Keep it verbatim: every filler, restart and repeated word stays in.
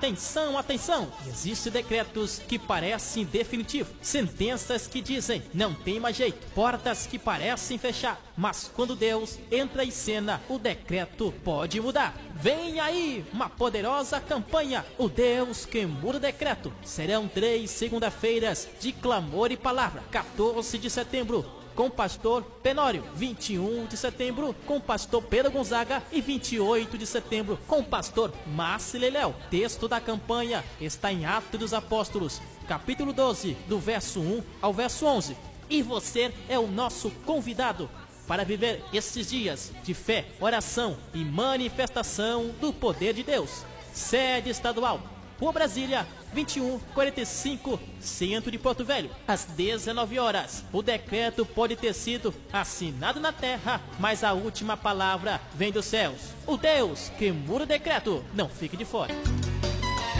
Atenção, atenção! Existem decretos que parecem definitivos, sentenças que dizem não tem mais jeito, portas que parecem fechar, mas quando Deus entra em cena, o decreto pode mudar. Vem aí uma poderosa campanha, o Deus que muda o decreto. Serão três segunda-feiras de clamor e palavra. quatorze de setembro com o pastor Penório, vinte e um de setembro com o pastor Pedro Gonzaga e vinte e oito de setembro com o pastor Márcio Leléu. Texto da campanha está em Atos dos Apóstolos, capítulo doze, do verso um ao verso onze. E você é o nosso convidado para viver esses dias de fé, oração e manifestação do poder de Deus. Sede estadual: Rua Brasília, vinte e um quarenta e cinco, centro de Porto Velho, às dezenove horas. O decreto pode ter sido assinado na terra, mas a última palavra vem dos céus. O Deus que muda o decreto, não fique de fora.